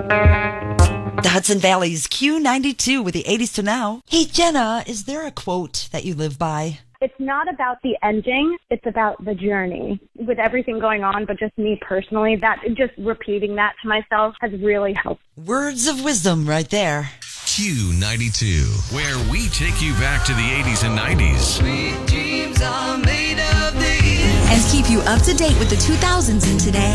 The Hudson Valley's Q92 with the 80s to now. Hey, Jenna, is there a quote that you live by? It's not about the ending, it's about the journey. With everything going on, but just me personally, that just repeating that to myself has really helped. Words of wisdom right there. Q92, where we take you back to the 80s and 90s. Sweet dreams are made of these. And keep you up to date with the 2000s and today.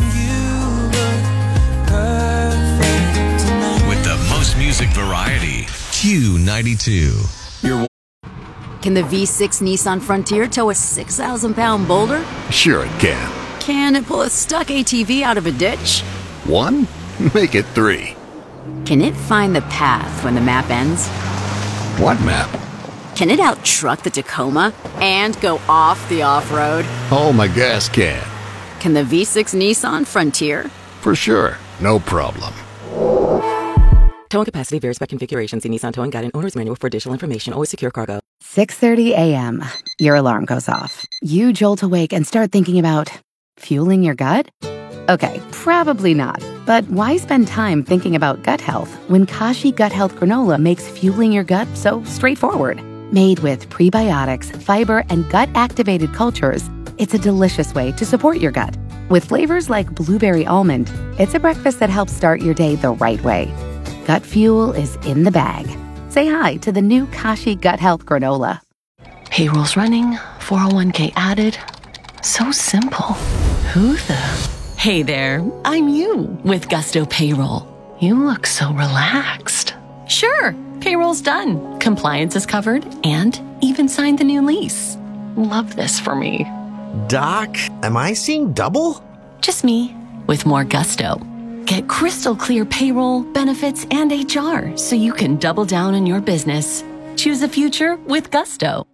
With the most music variety, Q92. Can the V6 Nissan Frontier tow a 6,000-pound boulder? Sure it can. Can it pull a stuck ATV out of a ditch? 1? Make it 3. Can it find the path when the map ends? What map? Can it out-truck the Tacoma and go off the off-road? Oh, my gas can. Can the V6 Nissan Frontier? For sure. No problem. Towing capacity varies by configuration. See Nissan Towing Guide and Owner's Manual for additional information. Always secure cargo. 6:30 a.m. Your alarm goes off. You jolt awake and start thinking about fueling your gut? Okay, probably not. But why spend time thinking about gut health when Kashi Gut Health Granola makes fueling your gut so straightforward? Made with prebiotics, fiber, and gut-activated cultures, it's a delicious way to support your gut. With flavors like blueberry almond, it's a breakfast that helps start your day the right way. Gut fuel is in the bag. Say hi to the new Kashi Gut Health Granola. Payroll's running, 401k added. So simple. Who the? Hey there, I'm you with Gusto Payroll. You look so relaxed. Sure, payroll's done. Compliance is covered and even signed the new lease. Love this for me. Doc, am I seeing double? Just me with more gusto. Get crystal clear payroll, benefits, and HR so you can double down on your business. Choose a future with Gusto.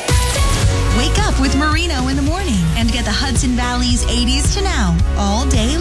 Wake up with Marino in the morning and get the Hudson Valley's 80s to now all day